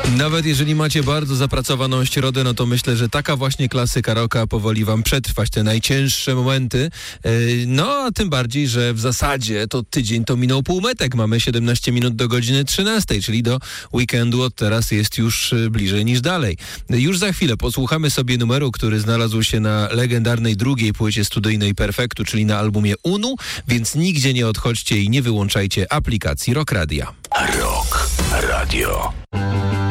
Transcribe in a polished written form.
Nawet jeżeli macie bardzo zapracowaną środę, no to myślę, że taka właśnie klasyka rocka powoli wam przetrwać te najcięższe momenty. No, a tym bardziej, że w zasadzie to tydzień to minął półmetek. Mamy 17 minut do godziny 13, czyli do weekendu od teraz jest już bliżej niż dalej. Już za chwilę posłuchamy sobie numeru, który znalazł się na legendarnej drugiej płycie studyjnej Perfektu, czyli na albumie Unu, więc nigdzie nie odchodźcie i nie wyłączajcie aplikacji Rock Radia. Rock Radio.